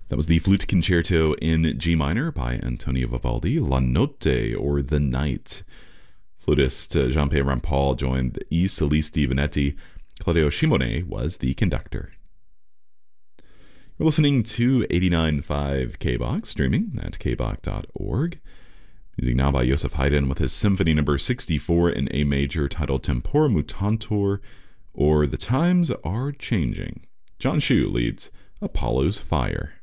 That was the Flute Concerto in G minor by Antonio Vivaldi, La Notte, or The Night. Flutist Jean-Pierre Rampal joined E. Celeste Vanetti. Claudio Shimone was the conductor. You're listening to 89.5 KBOX, streaming at kbok.org. Music now by Joseph Haydn with his Symphony No. 64 in A major titled Tempora Mutantur, or The Times Are Changing. John Shu leads Apollo's Fire.